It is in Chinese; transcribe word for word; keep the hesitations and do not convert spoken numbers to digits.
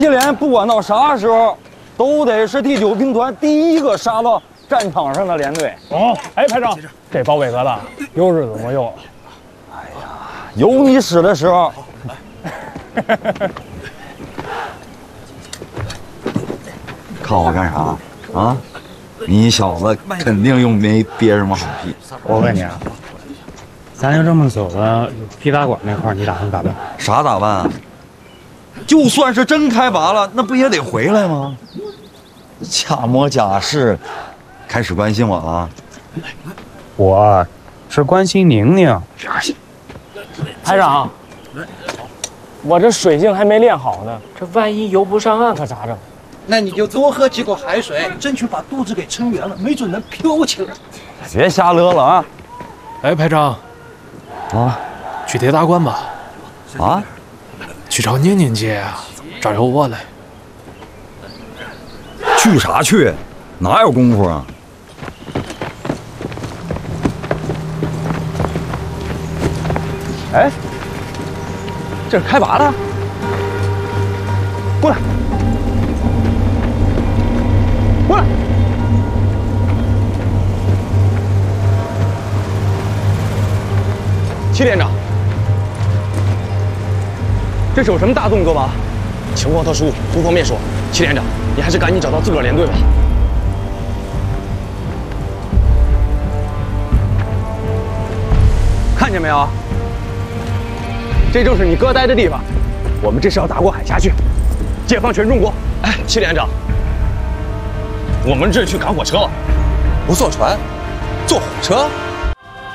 七连不管到啥时候，都得是第九兵团第一个杀到战场上的连队。 哦，哎，排长，这保北河的有日子没有了。 哎呀，有你使的时候。 看我干啥啊？你小子肯定又没憋什么好屁。 我问你啊，咱就这么走了，皮打馆那块你打算咋办？ 啥打扮啊？就算是真开拔了，那不也得回来吗？假模假式，开始关心我了？ 我是关心宁宁。排长，我这水性还没练好呢，这万一游不上岸可咋整？ 那你就多喝几口海水，争取把肚子给撑圆了，没准能飘起来。 别瞎乐了啊！ 哎，排长， 啊， 去铁大关吧。 啊？ 去找宁宁姐啊，这儿有我嘞。 去啥去？哪有功夫啊？ 哎，这是开拔的，过来，过来。齐连长，这是有什么大动作吗？情况特殊，不方便说。齐连长，你还是赶紧找到自个儿连队吧。看见没有？这就是你哥待的地方。我们这是要打过海峡去，解放全中国。哎，齐连长，我们这去赶火车， 不坐船，坐火车。